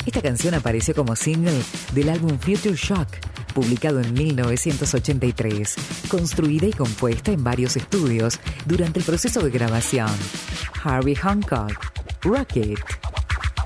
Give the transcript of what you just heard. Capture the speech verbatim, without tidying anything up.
Esta canción apareció como single del álbum Future Shock, publicado en mil novecientos ochenta y tres, construida y compuesta en varios estudios durante el proceso de grabación. Herbie Hancock, Rock It.